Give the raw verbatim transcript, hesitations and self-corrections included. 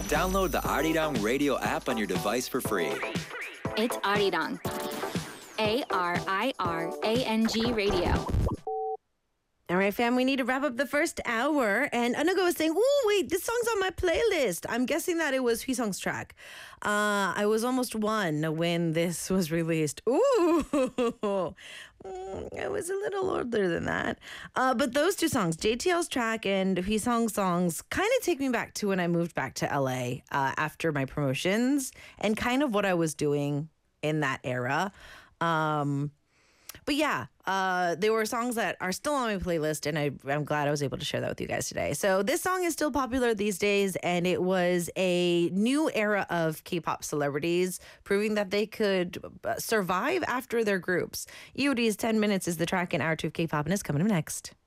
Download the Arirang Radio app on your device for free. It's Arirang. A R I R A N G Radio. All right, fam, we need to wrap up the first hour. And Anago was saying, oh, wait, this song's on my playlist. I'm guessing that it was Huisong's track. Uh, I was almost one when this was released. Ooh, mm, I was a little older than that. Uh, but those two songs, J T L's track and Huisong's songs, kind of take me back to when I moved back to L A uh, after my promotions and kind of what I was doing in that era. Um, but yeah, uh, there were songs that are still on my playlist, and I, I'm glad I was able to share that with you guys today. So this song is still popular these days, and it was a new era of K-pop celebrities proving that they could survive after their groups. E O D's ten minutes is the track in hour two of K-pop, and it's coming up next.